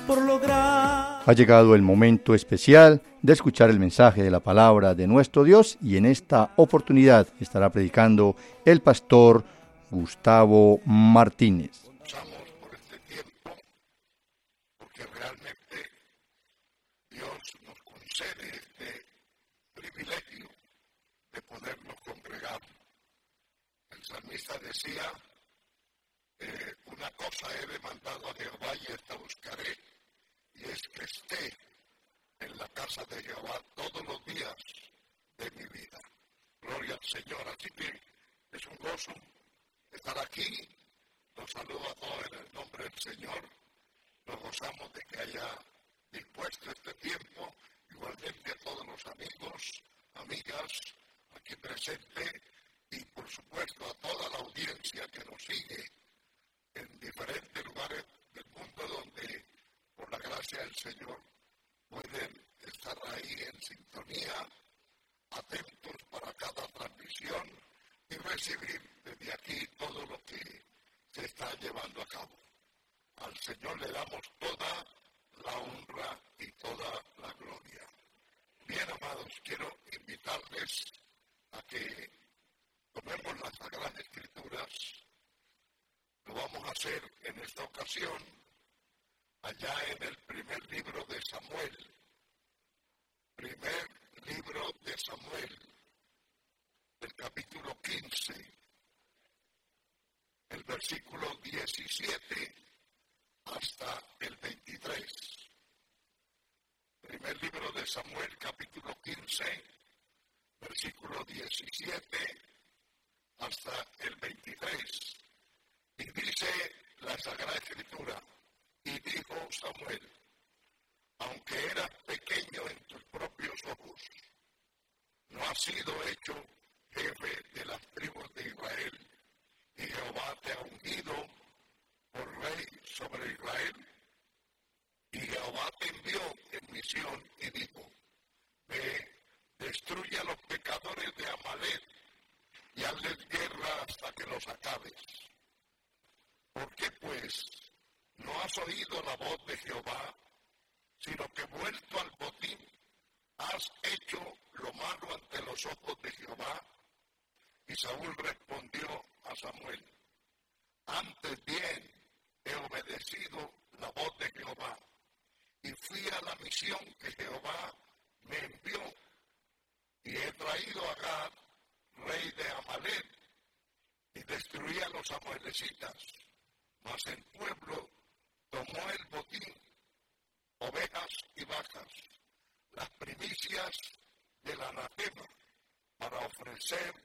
por lograr. Ha llegado el momento especial de escuchar el mensaje de la palabra de nuestro Dios, y en esta oportunidad estará predicando el pastor Gustavo Martínez. Luchamos por este tiempo porque realmente Dios nos concede este privilegio de podernos congregar. El salmista decía, una cosa he demandado a Jehová y esta buscaré, y es que esté en la casa de Jehová todos los días de mi vida. Gloria al Señor. Así que es un gozo estar aquí. Los saludo a todos en el nombre del Señor. Nos gozamos de que haya dispuesto este tiempo, igualmente a todos los amigos, amigas aquí presentes, y por supuesto a toda la audiencia que nos sigue en diferentes lugares del mundo donde, por la gracia del Señor, pueden estar ahí en sintonía, atentos para cada transmisión y recibir desde aquí todo lo que se está llevando a cabo. Al Señor le damos toda la honra y toda la gloria. Bien, amados, quiero invitarles a que tomemos las Sagradas Escrituras. Lo vamos a hacer en esta ocasión allá en el primer libro de Samuel. Primer libro de Samuel, el capítulo 15, el versículo 17 hasta el 23. Primer libro de Samuel, capítulo 15, versículo 17 hasta el 23. Y dice la Sagrada Escritura, y dijo Samuel, aunque eras pequeño en tus propios ojos, no has sido hecho jefe de las tribus de Israel, y Jehová te ha ungido por rey sobre Israel. Y Jehová te envió en misión y dijo, ve, destruye a los pecadores de Amalek y hazles guerra hasta que los acabes. ¿Por qué pues no has oído la voz de Jehová, sino que vuelto al botín has hecho lo malo ante los ojos de Jehová? Y Saúl respondió a Samuel, antes bien he obedecido la voz de Jehová, y fui a la misión que Jehová me envió, y he traído a Gad, rey de Amalek, y destruí a los amalecitas. Mas el pueblo tomó el botín, ovejas y vacas, las primicias del anatema, para ofrecer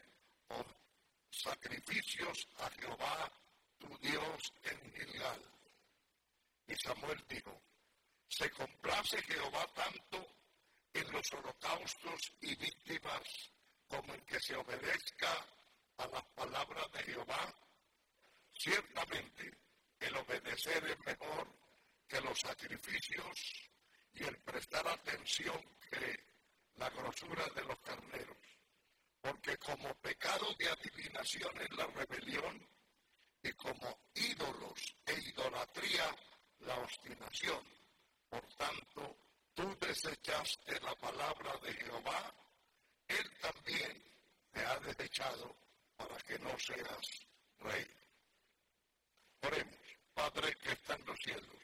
sacrificios a Jehová tu Dios en Gilgal. Y Samuel dijo, ¿se complace Jehová tanto en los holocaustos y víctimas como en que se obedezca a las palabras de Jehová? Ciertamente el obedecer es mejor que los sacrificios, y el prestar atención que la grosura de los carneros. Porque como pecado de adivinación es la rebelión, y como ídolos e idolatría la obstinación. Por tanto, tú desechaste la palabra de Jehová, él también te ha desechado para que no seas rey. Oremos. Padre que está en los cielos,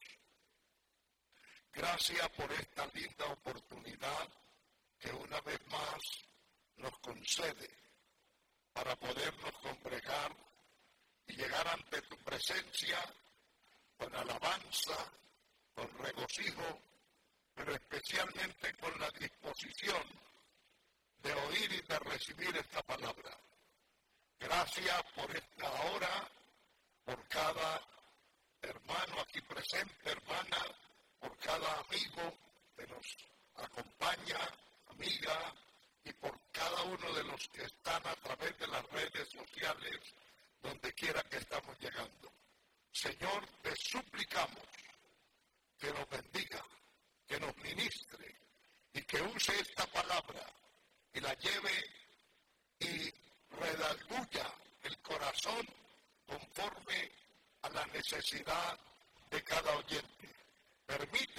gracias por esta linda oportunidad que una vez más nos concede para podernos congregar y llegar ante tu presencia con alabanza, con regocijo, pero especialmente con la disposición de oír y de recibir esta palabra. Gracias por esta hora, por cada hermano aquí presente, hermana, por cada amigo que nos acompaña, amiga, y por cada uno de los que están a través de las redes sociales, donde quiera que estamos llegando. Señor, te suplicamos que nos bendiga, que nos ministre, y que use esta palabra y la lleve y redarguya el corazón conforme a la necesidad de cada oyente. Permite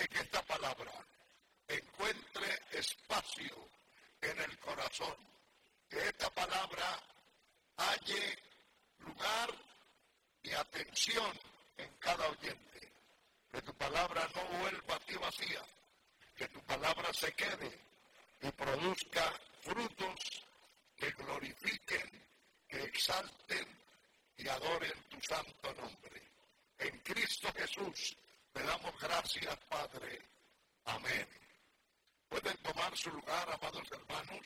bendición en cada oyente. Que tu palabra no vuelva a ti vacía. Que tu palabra se quede y produzca frutos que glorifiquen, que exalten y adoren tu santo nombre. En Cristo Jesús te damos gracias, Padre. Amén. Pueden tomar su lugar, amados hermanos.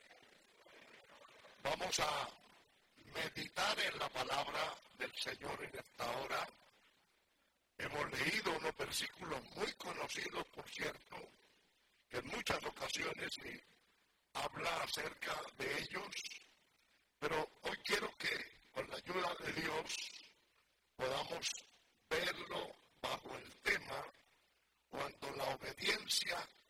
Vamos a meditar en la palabra del Señor en esta hora. Hemos leído unos versículos muy conocidos, por cierto, que en muchas ocasiones se habla acerca de ellos, pero hoy quiero que con la ayuda de Dios podamos verlo bajo el tema cuando la obediencia